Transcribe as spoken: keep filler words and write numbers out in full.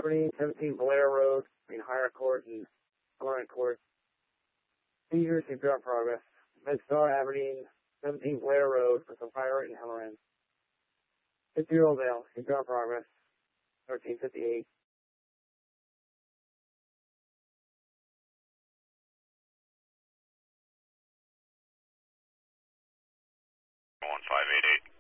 Aberdeen, seventeen Blair Road, between Higher Court and Halloran Court. Seizures, keep your progress. MedStar, Aberdeen, seventeen Blair Road, with some fire in Halloran. fifty-year-old male, keep your progress. thirteen fifty-eight. one five eight eight.